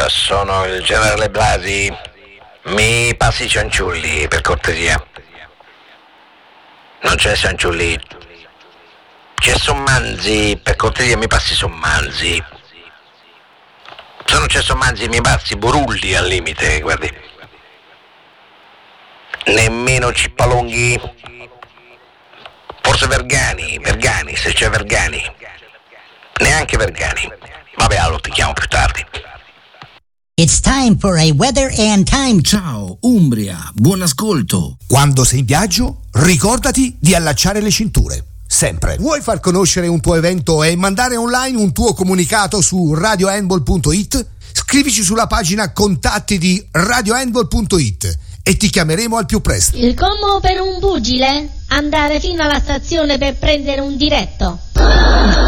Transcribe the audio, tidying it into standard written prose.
sono il generale Blasi. Mi passi i cianciulli, per cortesia. Non c'è cianciulli. C'è Sommanzi, per cortesia mi passi Sommanzi. Se non c'è Sommanzi mi passi Burulli al limite, guardi. Nemmeno Cippalonghi. Forse Vergani, se c'è Vergani. Neanche Vergani. Vabbè, lo ti chiamo più tardi. It's time for a weather and time. Ciao Umbria, buon ascolto. Quando sei in viaggio, ricordati di allacciare le cinture. Sempre. Vuoi far conoscere un tuo evento e mandare online un tuo comunicato su radiohandball.it? Scrivici sulla pagina contatti di radiohandball.it e ti chiameremo al più presto. Il combo per un pugile? Andare fino alla stazione per prendere un diretto.